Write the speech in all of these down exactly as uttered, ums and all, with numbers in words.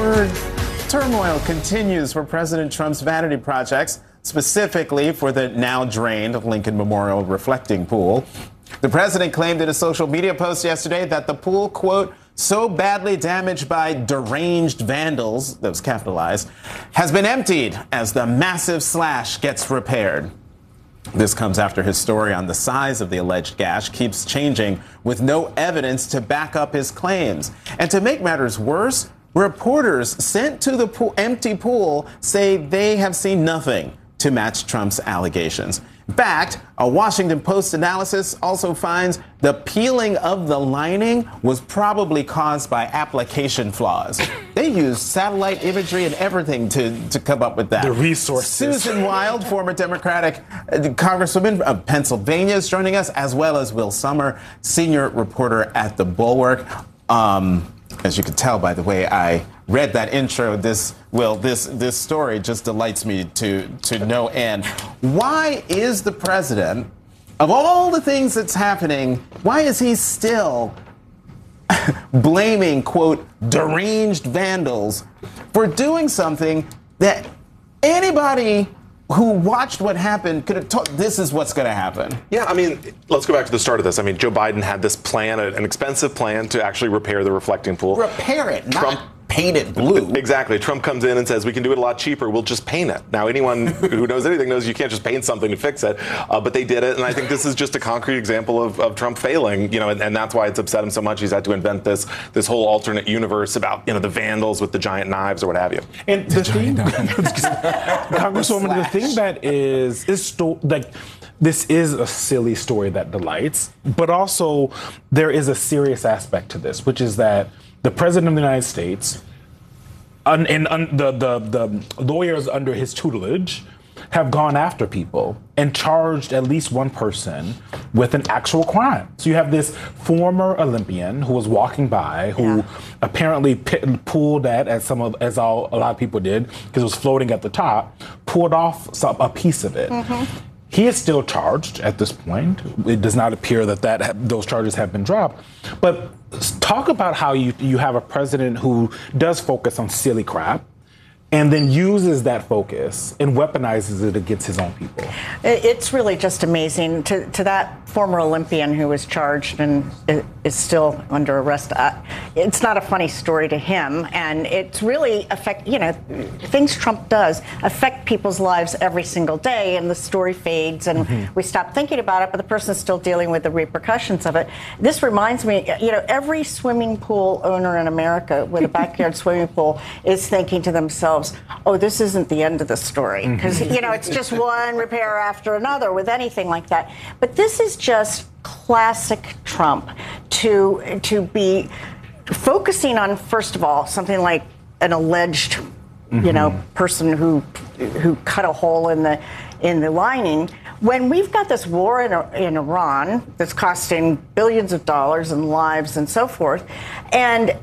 Upward turmoil continues for President Trump's vanity projects, specifically for the now drained Lincoln Memorial reflecting pool. The president claimed in a social media post yesterday that the pool, quote, so badly damaged by deranged vandals, that was capitalized, has been emptied as the massive slash gets repaired. This comes after his story on the size of the alleged gash keeps changing with no evidence to back up his claims. And to make matters worse, reporters sent to the pool, empty pool say they have seen nothing to match Trump's allegations. In fact, a Washington Post analysis also finds the peeling of the lining was probably caused by application flaws. They used satellite imagery and everything to, to come up with that. The resources. Susan Wild, former Democratic Congresswoman of Pennsylvania, is joining us, as well as Will Sommer, senior reporter at The Bulwark. Um, as you can tell by the way I read that intro, this Will, this this story just delights me to to no end. Why is the president, of all the things that's happening, why is he still blaming, quote, deranged vandals for doing something that anybody who watched what happened could have told this is what's going to happen? Yeah, I mean, let's go back to the start of this. I mean, Joe Biden had this plan, an expensive plan to actually repair the reflecting pool. Repair it, not Trump, paint it blue. Exactly. Trump comes in and says, we can do it a lot cheaper. We'll just paint it. Now, anyone who knows anything knows you can't just paint something to fix it. Uh, but they did it. And I think this is just a concrete example of, of Trump failing, you know, and, and that's why it's upset him so much. He's had to invent this this whole alternate universe about, you know, the vandals with the giant knives or what have you. And the, the thing, Congresswoman, the thing that is, is sto- like, this is a silly story that delights, but also there is a serious aspect to this, which is that the president of the United States un, and un, the, the, the lawyers under his tutelage have gone after people and charged at least one person with an actual crime. So you have this former Olympian who was walking by, who yeah. apparently p- pulled at, as some of, as all, a lot of people did, because it was floating at the top, pulled off some, a piece of it. Mm-hmm. He is still charged at this point. It does not appear that, that ha- those charges have been dropped. But talk about how you, you have a president who does focus on silly crap and then uses that focus and weaponizes it against his own people. It's really just amazing. To, to that former Olympian who was charged and is still under arrest, uh, it's not a funny story to him. And it's really affect, you know, things Trump does affect people's lives every single day. And the story fades and mm-hmm. we stop thinking about it, but the person is still dealing with the repercussions of it. This reminds me, you know, every swimming pool owner in America with a backyard swimming pool is thinking to themselves, oh, this isn't the end of the story. Because, you know, it's just one repair after another with anything like that. But this is just classic Trump to to be focusing on, first of all, something like an alleged, mm-hmm. you know, person who who cut a hole in the in the lining. When we've got this war in, in Iran that's costing billions of dollars and lives and so forth, and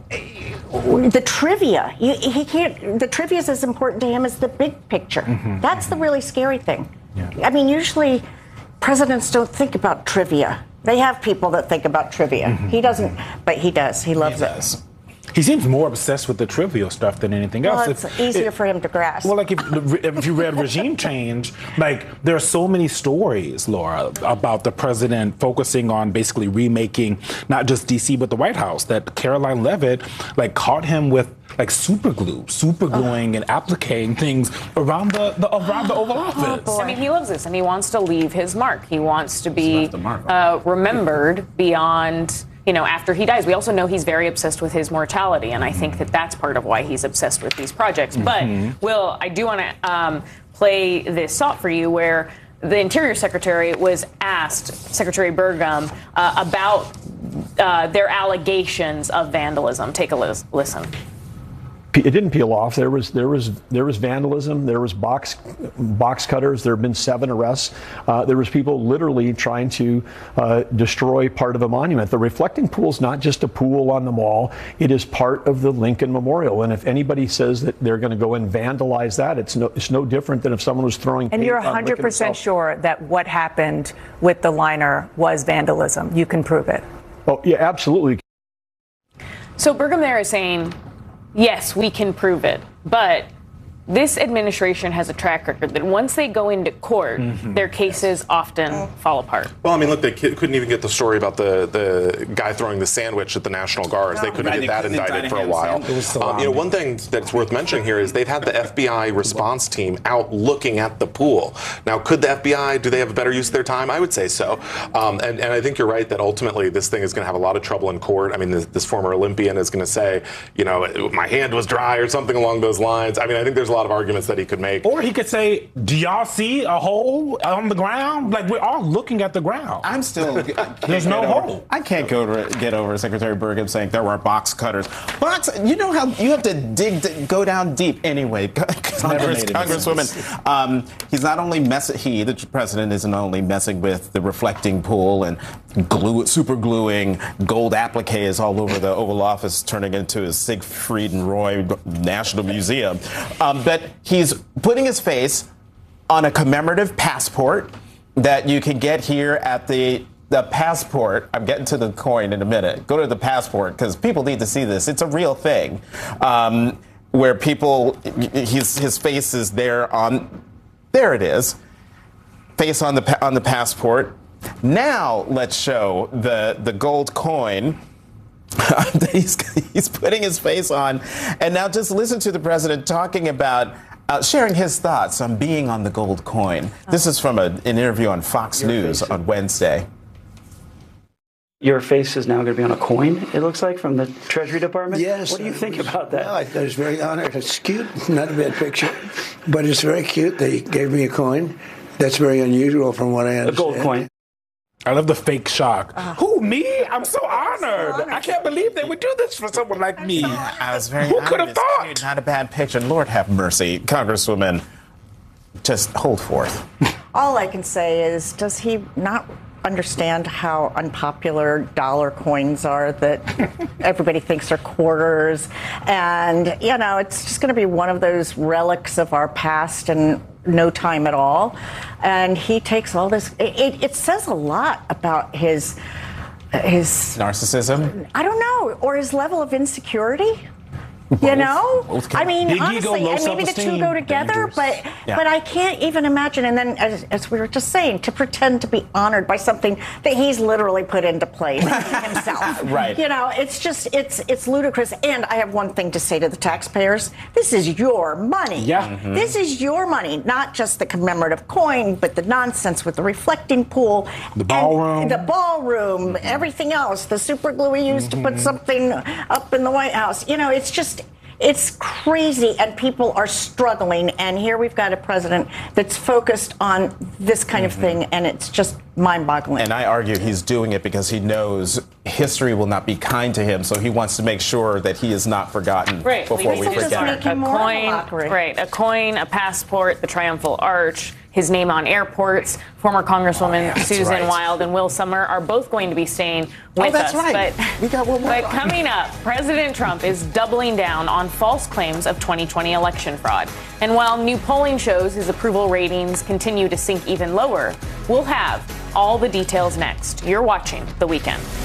the trivia, he, he can't. The trivia is as important to him as the big picture. Mm-hmm. That's the really scary thing. Yeah. I mean, usually presidents don't think about trivia. They have people that think about trivia. Mm-hmm. He doesn't, but he does. He loves he it. Does. He seems more obsessed with the trivial stuff than anything else. Well, it's if, easier it, for him to grasp. Well, like if, if you read Regime Change, like there are so many stories, Laura, about the president focusing on basically remaking not just D C but the White House. That Caroline Leavitt like caught him with like super glue, super gluing, oh. and applicating things around the, the around the Oval Office. Oh, I mean, he loves this, and he wants to leave his mark. He wants to be uh, remembered beyond. You know, after he dies. We also know he's very obsessed with his mortality, and I think that that's part of why he's obsessed with these projects. Mm-hmm. But, Will, I do want to um, play this thought for you where the Interior Secretary was asked, Secretary Burgum, uh, about uh, their allegations of vandalism. Take a lis- listen. It didn't peel off. There was there was there was vandalism. There was box box cutters. There have been seven arrests. Uh, there was people literally trying to uh, destroy part of a monument. The reflecting pool is not just a pool on the mall. It is part of the Lincoln Memorial. And if anybody says that they're going to go and vandalize that, it's no it's no different than if someone was throwing. And you're one hundred percent sure that what happened with the liner was vandalism. You can prove it. Oh yeah, absolutely. So Burgum there is saying, yes, we can prove it, but this administration has a track record that once they go into court, mm-hmm. their cases often fall apart. Well, I mean, look, they couldn't even get the story about the, the guy throwing the sandwich at the National Guards. No, they couldn't right, get that indicted for a while. Um, you know, one thing that's worth mentioning here is they've had the F B I response team out looking at the pool. Now, could the F B I, do they have a better use of their time? I would say so. Um, and, and I think you're right that ultimately this thing is going to have a lot of trouble in court. I mean, this, this former Olympian is going to say, you know, my hand was dry or something along those lines. I mean, I think there's a lot of arguments that he could make. Or he could say, do y'all see a hole on the ground? Like, we're all looking at the ground. I'm still... There's no over, hole. I can't go to, get over Secretary Burgum saying there were box cutters. Box, you know how you have to dig, go down deep anyway. Congress, Congresswoman, um, he's not only messing, he, the president, isn't only messing with the reflecting pool and glue, super gluing gold appliques all over the Oval Office, turning into a Siegfried and Roy National Museum. Um, but he's putting his face on a commemorative passport that you can get here at the the passport. I'm getting to the coin in a minute. Go to the passport because people need to see this. It's a real thing um, where people, his his face is there on, there it is, face on the on the passport. Now let's show the the gold coin. he's, he's putting his face on. And now just listen to the president talking about uh, sharing his thoughts on being on the gold coin. This is from a, an interview on Fox Your News face. on Wednesday. Your face is now going to be on a coin, it looks like, from the Treasury Department? Yes. What do you think was, about that? Well, I thought it was very honored. It's cute. Not a bad picture. But it's very cute. They gave me a coin. That's very unusual from what I understand. A gold coin. I love the fake shock. Uh, Who, me? I'm so honored. So honored. I can't believe they would do this for someone like me. Yeah, I was very Who could have thought? Cute, not a bad picture. Lord have mercy. Congresswoman, just hold forth. All I can say is, does he not understand how unpopular dollar coins are that everybody thinks are quarters? And, you know, it's just going to be one of those relics of our past and no time at all. And he takes all this. It, it, it says a lot about his his narcissism. I don't know, or his level of insecurity. Both. You know, Both I mean, Big honestly, ego, and maybe the two go together, dangerous. but yeah. but I can't even imagine. And then, as, as we were just saying, to pretend to be honored by something that he's literally put into place himself. Right. You know, it's just it's it's ludicrous. And I have one thing to say to the taxpayers: this is your money. Yeah. Mm-hmm. This is your money, not just the commemorative coin, but the nonsense with the reflecting pool, the ballroom, the ballroom, mm-hmm. everything else, the super glue we used mm-hmm. to put something up in the White House. You know, it's just. It's crazy, and people are struggling. And here we've got a president that's focused on this kind mm-hmm. of thing, and it's just mind-boggling. And I argue he's doing it because he knows history will not be kind to him, so he wants to make sure that he is not forgotten right. before we forget. A coin, right? A coin, a passport, the Triumphal Arch. His name on airports. Former Congresswoman oh, yeah, Susan right. Wild and Will Sommer are both going to be staying with oh, that's us. Right. But, we got one more but coming up, President Trump is doubling down on false claims of twenty twenty election fraud. And while new polling shows his approval ratings continue to sink even lower, we'll have all the details next. You're watching The Weekend.